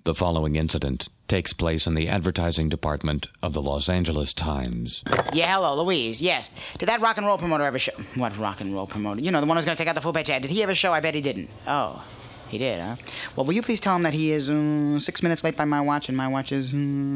The following incident takes place in the advertising department of the Los Angeles Times. Yeah, hello, Louise. Yes. Did that rock and roll promoter ever show... What rock and roll promoter? You know, the one who's going to take out the full-page ad. Did he ever show? I bet he didn't. Oh, he did, huh? Well, will you please tell him that he is 6 minutes late by my watch, and my watch is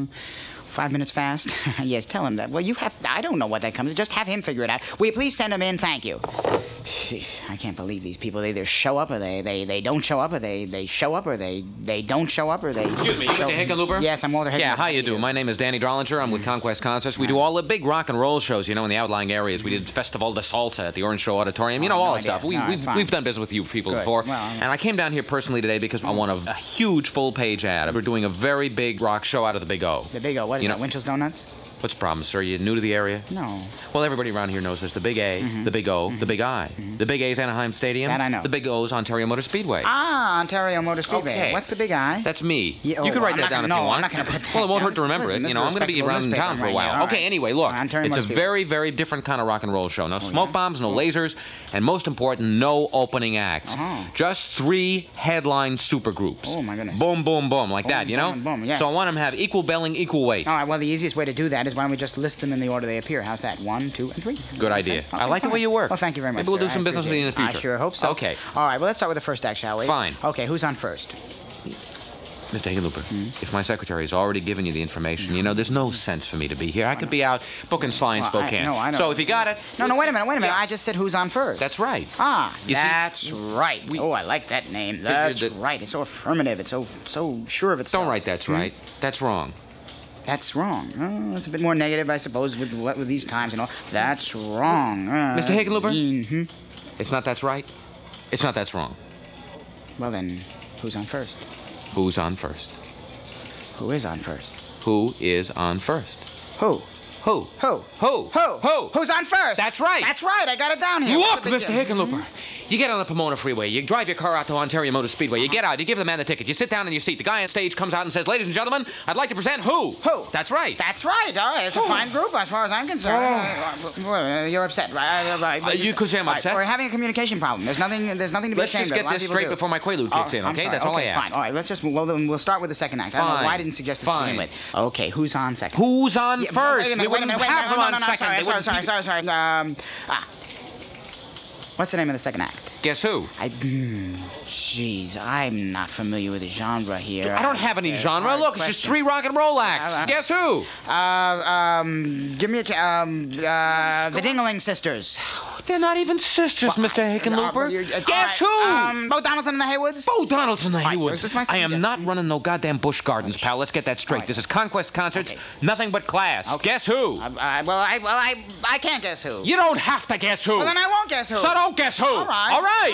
5 minutes fast? Yes, tell him that. Well, you have... I don't know what that comes... Just have him figure it out. Will you please send him in? Thank you. I can't believe these people. They either show up or they don't show up, or they show up or they don't show up, or they... Excuse me, you Mr. Hickenlooper? Yes, I'm Walter Hickenlooper. Yeah, how you do? My name is Danny Drollinger. I'm with Conquest Concerts. We do all the big rock and roll shows, you know, in the outlying areas. We did Festival de Salsa at the Orange Show Auditorium. You know, all that stuff. We've done business with you people before. Well, and I came down here personally today because I want a huge full-page ad. We're doing a very big rock show out of the Big O. The Big O? What is that, Winchell's Donuts? What's the problem, sir? You new to the area? No. Well, everybody around here knows there's the Big A, the Big O, the Big I. The Big A's Anaheim Stadium. That I know. The Big O's Ontario Motor Speedway. Ah, Ontario Motor Speedway. Okay. What's the Big I? That's me. Yeah, you can write that down if you want. I'm not going to put that Well, it won't down. hurt to remember it. You know, I'm going to be around in town for a while. Okay, anyway, look. It's a very, very different kind of rock and roll show. No smoke bombs, no lasers, and most important, no opening acts. Just 3 headline supergroups. Oh, my goodness. Boom, boom, boom, like that, you know? Boom, boom, yes. So I want them to have equal billing, equal weight. All right, well, the easiest way to do that is why don't we just list them in the order they appear. How's that? 1, 2, and 3. Good idea. Okay, I like the way you work. Well, thank you very much, Maybe we'll do sir. some business with you in the future. I sure hope so. Okay. All right, well, let's start with the first act, shall we? Fine. Okay, who's on first? Mr. Hickenlooper, if my secretary has already given you the information, you know, there's no sense for me to be here. I could be out booking Sly in Spokane. I know. So if you got it... No, wait a minute. I just said who's on first. That's right. That's right. Oh, I like that name. That's right. It's so affirmative. It's so sure of itself. Don't write that's right. That's wrong. That's wrong. Oh, that's a bit more negative, I suppose, with these times, you know. That's wrong. Mr. Hickenlooper? It's not that's right. It's not that's wrong. Well, then, who's on first? Who's on first? Who is on first? Who is on first? Who? Who? Who? Who? Who? Who? Who's on first? That's right. That's right. I got it down here. Look, Mr. Hickenlooper. You get on the Pomona Freeway. You drive your car out to Ontario Motor Speedway. You get out. You give the man the ticket. You sit down in your seat. The guy on stage comes out and says, "Ladies and gentlemen, I'd like to present who?" Who? That's right. That's right. All right. It's a fine group as far as I'm concerned. You're upset, right? You could say I'm upset. We're having a communication problem. There's nothing to be ashamed of. Let's just get this straight before my Quaalude kicks in, okay? That's all I ask. Fine. All right. Let's just... Well, then we'll start with the second act. I don't know why I didn't suggest this to begin with. Okay. Who's on second? Who's on first? Wait a minute. Sorry. What's the name of the second act? Guess who? Jeez, I'm not familiar with the genre here. I don't have any genre. Look, it's just 3 rock and roll acts. Guess who? Give me the Dingling Sisters. They're not even sisters, Mr. Hickenlooper. Guess who? Bo Donaldson and the Haywoods? Bo Donaldson and the Haywoods. I am not running no goddamn Busch Gardens, pal. Let's get that straight. This is Conquest Concerts. Nothing but class. Guess who? I can't guess who. You don't have to guess who. Well, then I won't guess who. So don't guess who. All right.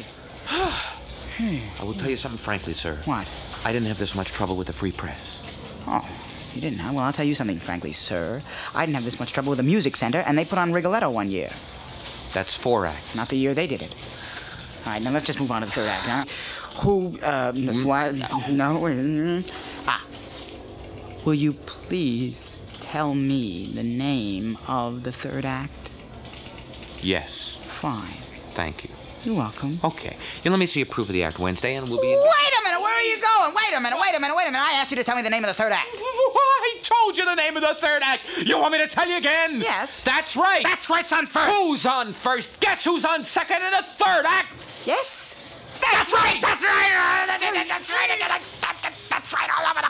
I will tell you something frankly, sir. What? I didn't have this much trouble with the free press. Oh, you didn't, huh? Well, I'll tell you something frankly, sir. I didn't have this much trouble with the Music Center, and they put on Rigoletto one year. That's 4 acts. Not the year they did it. All right, now let's just move on to the third act, huh? Who, what? No. Will you please tell me the name of the third act? Yes. Fine. Thank you. You're welcome. Okay. Let me see a proof of the act Wednesday, and we'll be... Wait a minute! Where are you going? Wait a minute! I asked you to tell me the name of the third act. I told you the name of the third act! You want me to tell you again? Yes. That's right! That's right's on first! Who's on first? Guess who's on second in the third act? Yes? That's right! That's right! That's right! All over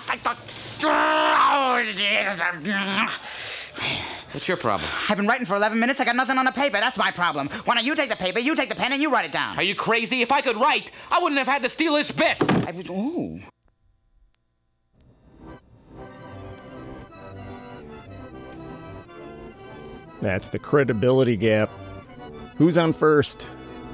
the What's your problem? I've been writing for 11 minutes. I got nothing on the paper. That's my problem. Why don't you take the paper, you take the pen, and you write it down? Are you crazy? If I could write, I wouldn't have had to steal this bit. Ooh. That's the credibility gap. Who's on first?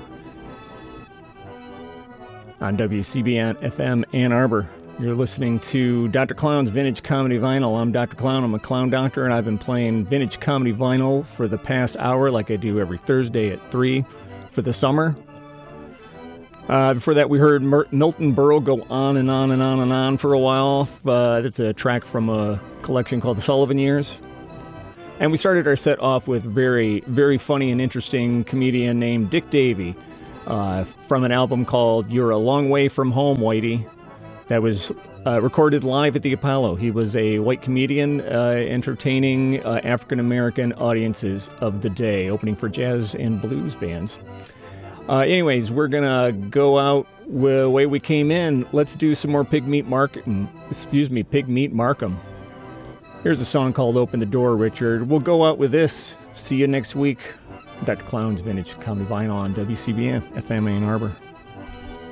On WCBN FM Ann Arbor. You're listening to Dr. Clown's Vintage Comedy Vinyl. I'm Dr. Clown. I'm a clown doctor, and I've been playing vintage comedy vinyl for the past hour, like I do every Thursday at 3 for the summer. Before that, we heard Milton Berle go on and on and on and on for a while. That's a track from a collection called The Sullivan Years. And we started our set off with very, very funny and interesting comedian named Dick Davey from an album called You're a Long Way From Home, Whitey. That was recorded live at the Apollo. He was a white comedian entertaining African-American audiences of the day, opening for jazz and blues bands. Anyways, we're going to go out the way we came in. Let's do some more Pigmeat Markham. Here's a song called Open the Door, Richard. We'll go out with this. See you next week. Dr. Clown's Vintage Comedy Vinyl on WCBN, FM Ann Arbor.